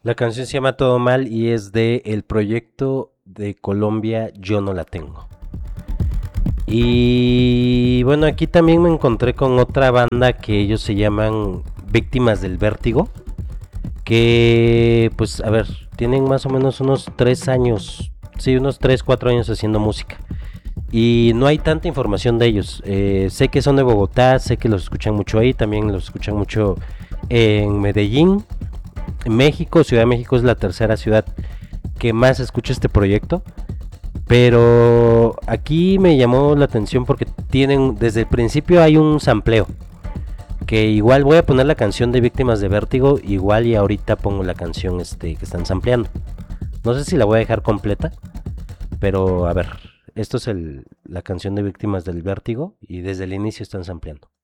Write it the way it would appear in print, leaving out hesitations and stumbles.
La canción se llama Todo Mal y es de el proyecto de Colombia Yo No La Tengo. Y bueno, aquí también me encontré con otra banda que ellos se llaman Víctimas del Vértigo, que pues a ver, tienen más o menos unos 3 años, sí, unos 3, 4 años haciendo música. Y no hay tanta información de ellos. Sé que son de Bogotá, sé que los escuchan mucho ahí, también los escuchan mucho en Medellín. México, Ciudad de México es la tercera ciudad que más escucha este proyecto. Pero aquí me llamó la atención porque tienen, desde el principio hay un sampleo. Que igual voy a poner la canción de Víctimas de Vértigo, igual y ahorita pongo la canción que están sampleando. No sé si la voy a dejar completa, pero a ver, esto es la canción de Víctimas del Vértigo y desde el inicio están sampleando.